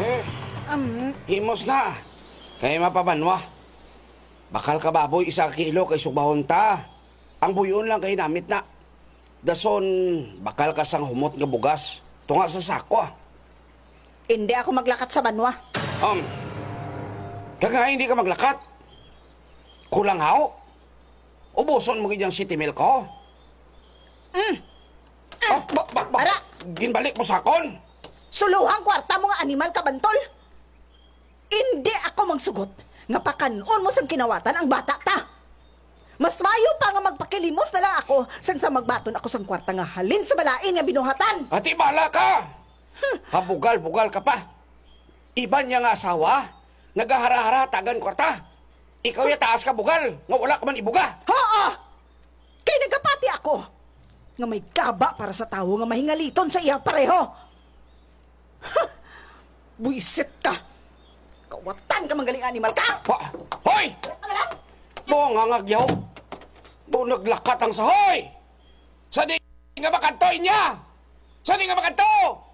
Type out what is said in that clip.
Himos na. Kaya mapabanwa. Bakal ka baboy 1 kilo kay subahon ta. Ang buyon lang kay namit na. Dason, bakal ka sang humot nga bugas. Tunga sa sako. Hindi ako maglakat sa banwa. Kaya hindi ka maglakat. Kulang haw. Ubuson mo ganyang city milk ko. Ara! Ginbalik mo sakon. Suluhang kwarta mo nga animal ka, bantol. Hindi ako magsugot nga pakanon mo sa kinawatan ang bata ta. Mas mayo pa nga magpakilimos na lang ako sa magbaton ako sa kwarta nga halin sa balain nga binuhatan. Ati bala ka. Habugal-bugal ka pa. Iban niya nga asawa, nagahara-hara tagan kwarta. Ikaw ya taas ka bugal, nga wala ka man ibuga. Oo! Kay nagapati ako nga may kaba para sa tao nga mahingaliton sa iya pareho. Buisit ka. Kawatan ka manggaling animal ka. Hoy! Ano lang? Ngangagyaw. Naglakat ang sahoy. Sa di nga makantoy niya. Sa di nga makanto.